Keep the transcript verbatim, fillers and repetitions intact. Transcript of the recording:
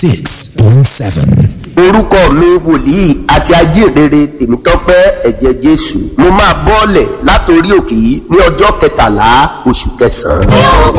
six point seven. orúkọ mi wòlíì àti ajínrere Tèmítọ́pẹ́ ẹ̀jẹ̀ Jésù. mo máa bọ́ọ̀lẹ̀ látòrí òkè yìí ní ọjọ́ kẹtàlá oṣù kẹsàn-án.